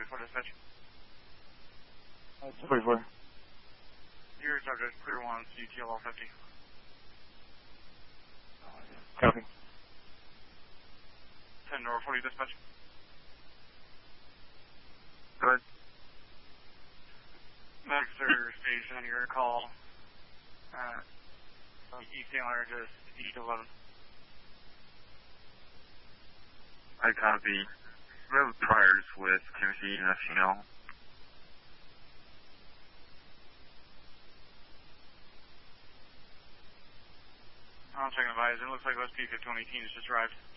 44 dispatch. 44. Your subject, clear 1, CTLL 50. Copy. 10 Nora 40 dispatch. Go ahead. Baxter Station, your call. East St. Largest, East 11. I copy. We have priors with Timothy and FGL. I'm checking the visor. It looks like OSP 5118 has just arrived.